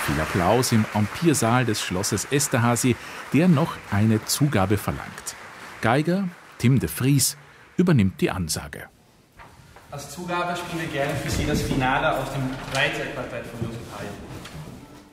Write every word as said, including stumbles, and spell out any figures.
Viel Applaus im Empire-Saal des Schlosses Esterházy, der noch eine Zugabe verlangt. Geiger Tim de Vries übernimmt die Ansage. Als Zugabe spielen wir gerne für Sie das Finale aus dem Dreizehnquartett von Joseph Haydn.